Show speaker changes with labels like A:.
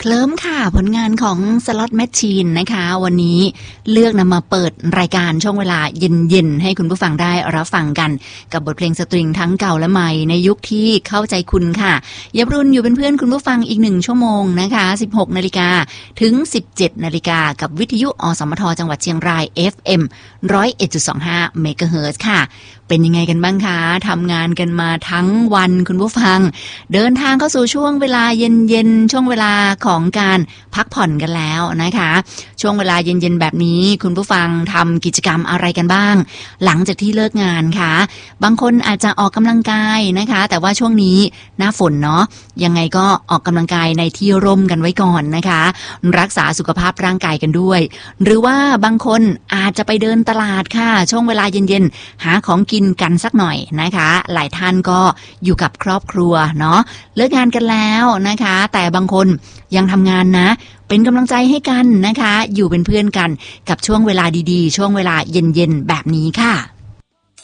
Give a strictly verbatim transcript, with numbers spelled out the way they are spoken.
A: เคลิ้มค่ะผลงานของ Slot Machine นะคะวันนี้เลือกนำมาเปิดรายการช่วงเวลาเย็นๆให้คุณผู้ฟังได้รับฟังกันกับบทเพลงสตริงทั้งเก่าและใหม่ในยุคที่เข้าใจคุณค่ะยับรุนอยู่เป็นเพื่อนคุณผู้ฟังอีกหนึ่งชั่วโมงนะคะ สิบหกนาฬิกา ถึง สิบเจ็ดนาฬิกากับวิทยุอสมทจังหวัดเชียงราย เอฟ เอ็ม หนึ่งศูนย์เอ็ดจุดสองห้า เมกะเฮิรตซ์ค่ะเป็นยังไงกันบ้างคะทำงานกันมาทั้งวันคุณผู้ฟังเดินทางเข้าสู่ช่วงเวลาเย็นๆช่วงเวลาของการพักผ่อนกันแล้วนะคะช่วงเวลาเย็นๆแบบนี้คุณผู้ฟังทำกิจกรรมอะไรกันบ้างหลังจากที่เลิกงานค่ะบางคนอาจจะออกกำลังกายนะคะแต่ว่าช่วงนี้หน้าฝนเนาะยังไงก็ออกกำลังกายในที่ร่มกันไว้ก่อนนะคะรักษาสุขภาพร่างกายกันด้วยหรือว่าบางคนอาจจะไปเดินตลาดค่ะช่วงเวลาเย็นๆหาของกินกันสักหน่อยนะคะหลายท่านก็อยู่กับครอบครัวเนาะเลิกงานกันแล้วนะคะแต่บางคนยังทำงานนะเป็นกำลังใจให้กันนะคะอยู่เป็นเพื่อนกันกับช่วงเวลาดีๆช่วงเวลาเย็นๆแบบนี้ค่ะ